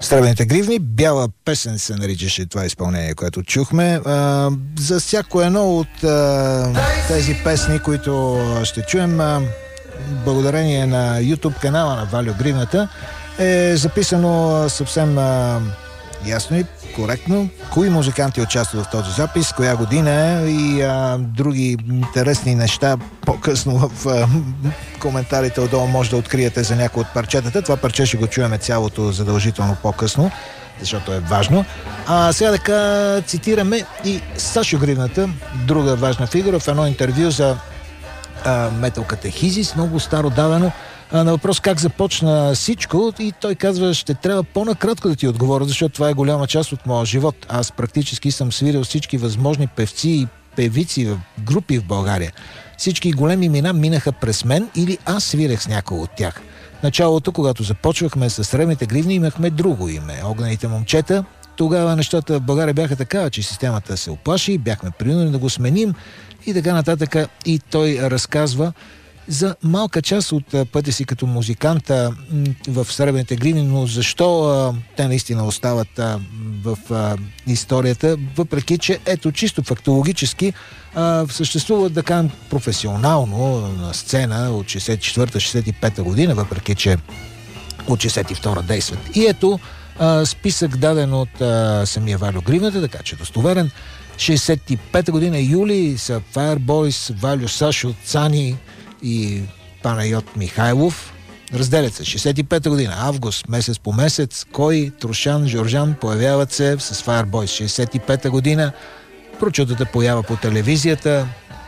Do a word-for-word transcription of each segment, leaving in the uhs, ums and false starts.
Сребрените гривни, бяла песен се наричаше това изпълнение, което чухме. А, за всяко едно от а, тези песни, които ще чуем, а, благодарение на YouTube канала на Вальо Гривната, е записано съвсем а, ясно и коректно кои музиканти участват в този запис, коя година е и а, други интересни неща. По-късно в а, коментарите отдолу може да откриете за някои от парчетата. Това парче ще го чуеме цялото задължително по-късно, защото е важно. А сега така цитираме и Сашо Гривната, друга важна фигура, в едно интервю за а, Metal Catechizis, много старо давано, на въпрос как започна всичко, и той казва: ще трябва по-накратко да ти отговоря, защото това е голяма част от моя живот. Аз практически съм свирил всички възможни певци и певици в групи в България. Всички големи имена минаха през мен или аз свирех с някой от тях. В началото, когато започвахме с Сребрените гривни, имахме друго име — Огнените момчета. Тогава нещата в България бяха така, че системата се оплаши, бяхме принудени да го сменим и така нататък. И той разказва за малка част от пътя си като музикант в Сребрените гривни, но защо а, те наистина остават а, в а, историята, въпреки че, ето, чисто фактологически а, съществуват, да кажем, професионално на сцена от шейсет и четвърта шейсет и пета година, въпреки че от шейсет и втора действат. И ето а, списък даден от а, самия Вальо Гривната, така че достоверен. шейсет и пета година юли са Fireboys, Вальо, Сашо, Цани и Панайот Михайлов. Разделят се. шейсет и пета година, август, месец по месец, Кой, Трушан, Жоржан появяват се с Fireboys. шейсет и пета година, прочутата поява по телевизията.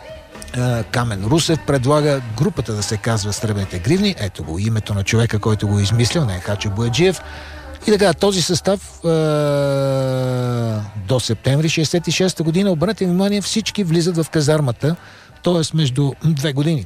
Камен Русев предлага групата да се казва Сребрените гривни. Ето го името на човека, който го измислил, не е Хачо Бояджиев. И така, този състав е, до септември шейсет и шеста година, обърнете внимание, всички влизат в казармата, т.е. между две години.